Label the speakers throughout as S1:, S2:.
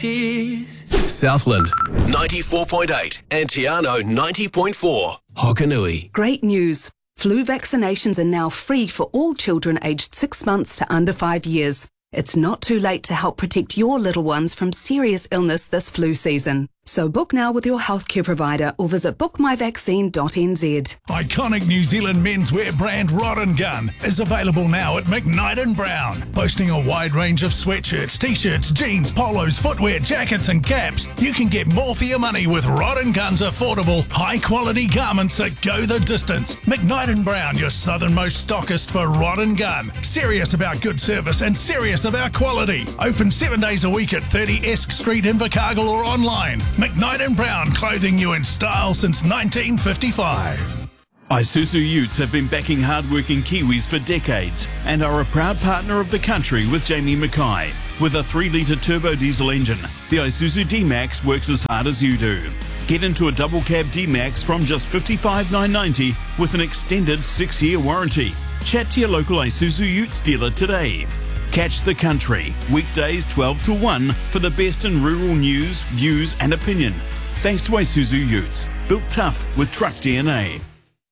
S1: peace.
S2: Southland 94.8 and Tiano 90.4. Hokanui.
S3: Great news. Flu vaccinations are now free for all children aged 6 months to under 5 years. It's not too late to help protect your little ones from serious illness this flu season. So book now with your healthcare provider or visit bookmyvaccine.nz.
S4: Iconic New Zealand menswear brand Rod & Gun is available now at McKnight & Brown, boasting a wide range of sweatshirts, t-shirts, jeans, polos, footwear, jackets and caps. You can get more for your money with Rod & Gun's affordable, high-quality garments that go the distance. McKnight & Brown, your southernmost stockist for Rod & Gun. Serious about good service and serious about quality. Open 7 days a week at 30 Esk Street, Invercargill or online. McKnight & Brown, clothing you in style since 1955.
S5: Isuzu Utes have been backing hard-working Kiwis for decades and are a proud partner of the country with Jamie Mackay. With a 3-litre turbo diesel engine, the Isuzu D-Max works as hard as you do. Get into a double cab D-Max from just $55,990 with an extended 6-year warranty. Chat to your local Isuzu Utes dealer today. Catch the country, weekdays 12 to 1 for the best in rural news, views and opinion. Thanks to Isuzu Utes, built tough with truck DNA.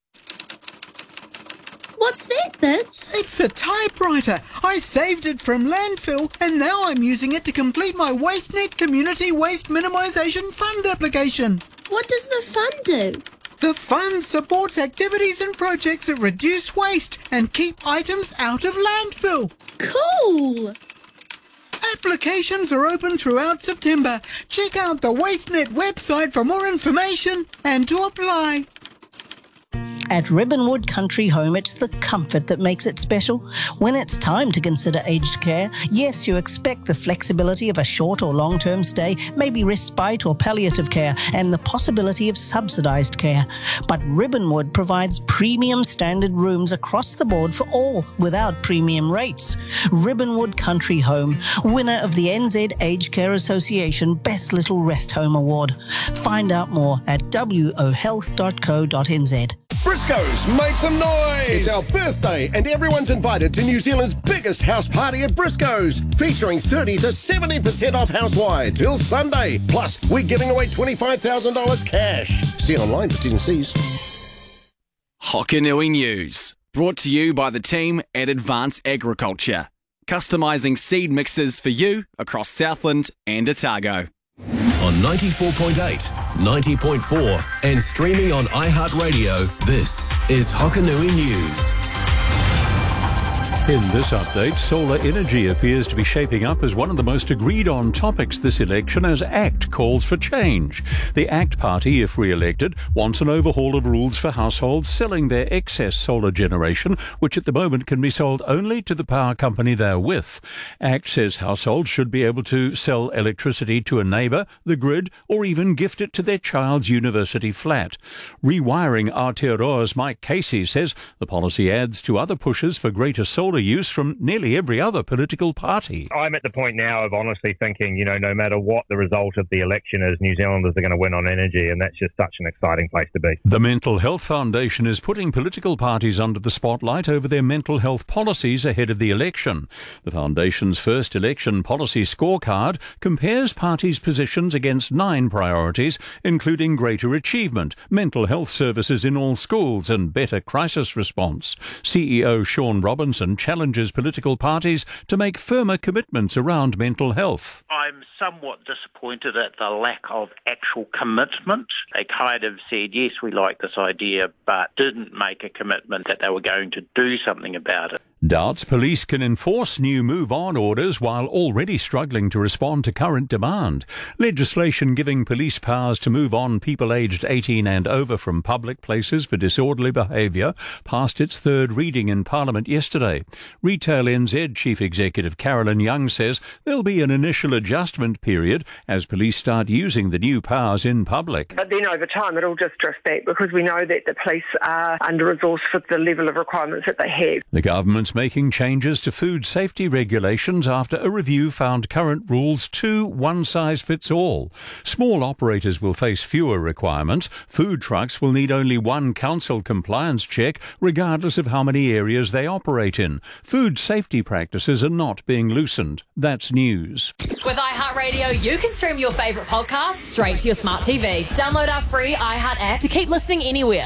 S6: What's that, Bits?
S7: It's a typewriter. I saved it from landfill and now I'm using it to complete my WasteNet Community Waste Minimisation Fund application.
S6: What does the fund do?
S7: The fund supports activities and projects that reduce waste and keep items out of landfill.
S6: Cool!
S7: Applications are open throughout September. Check out the WasteNet website for more information and to apply.
S8: At Ribbonwood Country Home, it's the comfort that makes it special. When it's time to consider aged care, yes, you expect the flexibility of a short or long-term stay, maybe respite or palliative care, and the possibility of subsidised care. But Ribbonwood provides premium standard rooms across the board for all, without premium rates. Ribbonwood Country Home, winner of the NZ Aged Care Association Best Little Rest Home Award. Find out more at wohealth.co.nz.
S9: Briscoes, make some noise! It's our birthday and everyone's invited to New Zealand's biggest house party at Briscoes, featuring 30 to 70% off house-wide till Sunday. Plus, we're giving away $25,000 cash. See online for T&Cs.
S10: Hokanui News, brought to you by the team at Advance Agriculture, customising seed mixes for you across Southland and Otago.
S2: On 94.8, 90.4 and streaming on iHeartRadio, this is Hokanui News.
S11: In this update, solar energy appears to be shaping up as one of the most agreed-on topics this election as ACT calls for change. The ACT party, if re-elected, wants an overhaul of rules for households selling their excess solar generation, which at the moment can be sold only to the power company they're with. ACT says households should be able to sell electricity to a neighbour, the grid, or even gift it to their child's university flat. Rewiring Aotearoa's Mike Casey says the policy adds to other pushes for greater solar use from nearly every other political party.
S12: I'm at the point now of honestly thinking, no matter what the result of the election is, New Zealanders are going to win on energy, and that's just such an exciting place to be.
S11: The Mental Health Foundation is putting political parties under the spotlight over their mental health policies ahead of the election. The foundation's first election policy scorecard compares parties' positions against 9 priorities, including greater achievement, mental health services in all schools, and better crisis response. CEO Sean Robinson challenges political parties to make firmer commitments around mental health.
S13: I'm somewhat disappointed at the lack of actual commitment. They kind of said, yes, we like this idea, but didn't make a commitment that they were going to do something about it.
S11: Doubts police can enforce new move-on orders while already struggling to respond to current demand. Legislation giving police powers to move on people aged 18 and over from public places for disorderly behaviour passed its third reading in Parliament yesterday. Retail NZ Chief Executive Carolyn Young says there'll be an initial adjustment period as police start using the new powers in public.
S14: But then over time it'll just drift back because we know that the police are under-resourced for the level of requirements that they have.
S11: The government's government's making changes to food safety regulations after a review found current rules too one-size-fits-all. Small operators will face fewer requirements. Food trucks will need only one council compliance check, regardless of how many areas they operate in. Food safety practices are not being loosened. That's news.
S1: With iHeartRadio, you can stream your favourite podcasts straight to your smart TV. Download our free iHeart app to keep listening anywhere.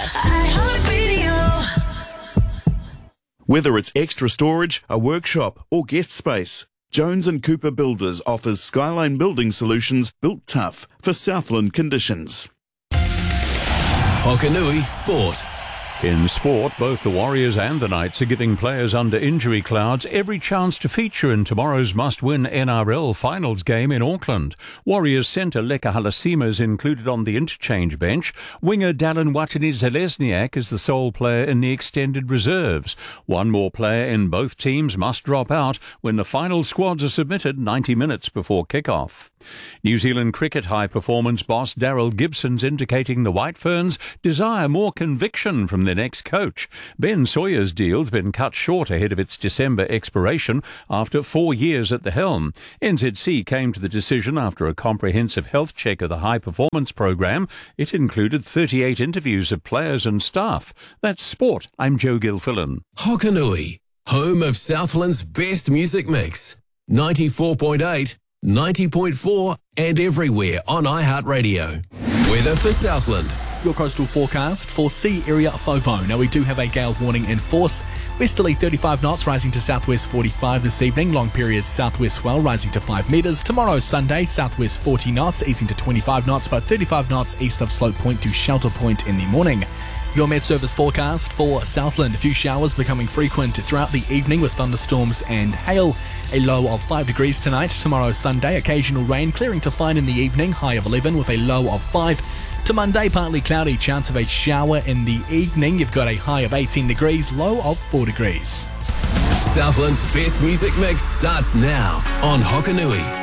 S5: Whether it's extra storage, a workshop or guest space, Jones & Cooper Builders offers Skyline Building Solutions built tough for Southland conditions.
S2: Hokanui Sport.
S11: In sport, both the Warriors and the Knights are giving players under injury clouds every chance to feature in tomorrow's must-win NRL finals game in Auckland. Warriors centre Leka Halasima is included on the interchange bench. Winger Dallin Watene-Zelezniak is the sole player in the extended reserves. One more player in both teams must drop out when the final squads are submitted 90 minutes before kick-off. New Zealand cricket high-performance boss Daryl Gibson's indicating the White Ferns desire more conviction from their next coach. Ben Sawyer's deal's been cut short ahead of its December expiration after 4 years at the helm. NZC came to the decision after a comprehensive health check of the high-performance program. It included 38 interviews of players and staff. That's sport. I'm Joe Gilfillan.
S2: Hokanui, home of Southland's best music mix. 94.8, 90.4 and everywhere on iHeartRadio. Weather for Southland.
S14: Your coastal forecast for sea area FOVO. Now we do have a gale warning in force. Westerly 35 knots rising to southwest 45 this evening. Long period southwest swell rising to 5 metres. Tomorrow Sunday southwest 40 knots easing to 25 knots, but 35 knots east of Slope Point to Shelter Point in the morning. Your Met Service forecast for Southland. A few showers becoming frequent throughout the evening with thunderstorms and hail. A low of 5 degrees tonight. Tomorrow Sunday, occasional rain clearing to fine in the evening. High of 11 with a low of 5. To Monday, partly cloudy, chance of a shower in the evening. You've got a high of 18 degrees, low of 4 degrees.
S2: Southland's best music mix starts now on Hokanui.